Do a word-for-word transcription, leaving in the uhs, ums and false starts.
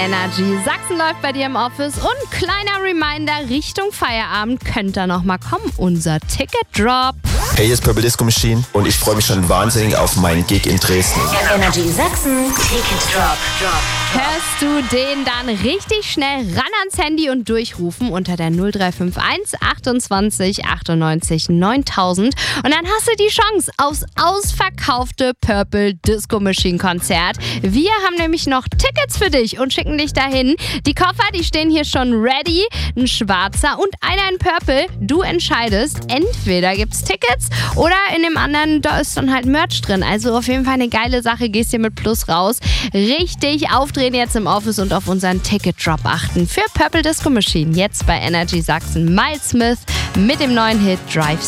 Energy. Sachsen läuft bei dir im Office und kleiner Reminder, Richtung Feierabend könnte da noch mal kommen, unser Ticket-Drop. Hey, hier ist Purple Disco Machine und ich freue mich schon wahnsinnig auf meinen Gig in Dresden. Energy Sachsen Ticket Drop. Drop. Hörst du den dann richtig schnell ran ans Handy und durchrufen unter der null drei fünf eins achtundzwanzig achtundneunzig neuntausend und dann hast du die Chance aufs ausverkaufte Purple Disco Machine Konzert. Wir haben nämlich noch Tickets für dich und schicken dich dahin. Die Koffer, die stehen hier schon ready. Ein schwarzer und einer in Purple. Du entscheidest, entweder gibt's Tickets oder in dem anderen, da ist dann halt Merch drin. Also auf jeden Fall eine geile Sache, gehst hier mit Plus raus. Richtig aufdrehen jetzt im Office und auf unseren Ticket-Drop achten. Für Purple Disco Machine, jetzt bei Energy Sachsen. Miles Smith mit dem neuen Hit Drive